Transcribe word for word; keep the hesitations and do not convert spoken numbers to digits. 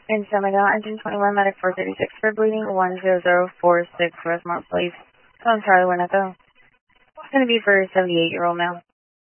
In Seminole, engine twenty-one, medic four thirty-six for bleeding, one zero zero four six, Westmont Place. So I'm Charlie Winnetto. It's going to be for a seventy-eight-year-old male.